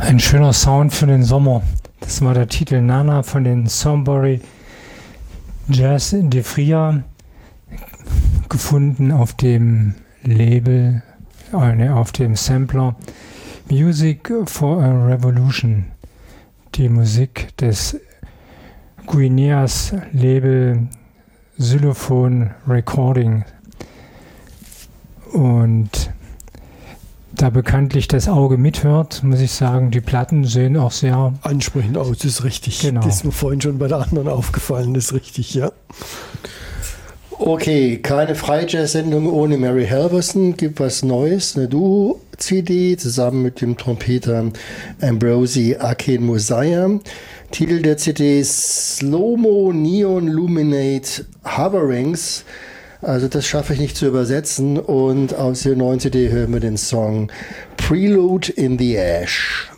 Ein schöner Sound für den Sommer. Das war der Titel Nana von den Sombury Jazz de Fria, gefunden auf dem Label, auf dem Sampler Music for a Revolution. Die Musik des Guineas Label Xylophone Recording. Und da bekanntlich das Auge mithört, muss ich sagen, die Platten sehen auch sehr ansprechend aus, das ist richtig. Genau. Das ist mir vorhin schon bei der anderen aufgefallen, das ist richtig, ja. Okay, keine Freijazz-Sendung ohne Mary Halvorsen, gibt was Neues, eine Duo-CD zusammen mit dem Trompeter Ambrosi Akinmusaya. Titel der CD Slow-Mo Neon Luminate Hoverings. Also das schaffe ich nicht zu übersetzen. Und aus der neuen CD hören wir den Song Prelude in the Ash.